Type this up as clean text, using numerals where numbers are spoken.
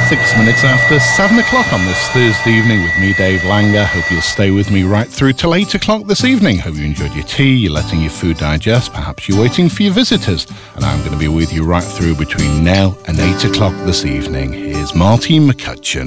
6 minutes after 7 o'clock on this Thursday evening with me, Dave Langer. Hope you'll stay with me right through till 8 o'clock this evening. Hope you enjoyed your tea, you're letting your food digest, perhaps you're waiting for your visitors. And I'm going to be with you right through between now and 8 o'clock this evening. Here's Martine McCutcheon.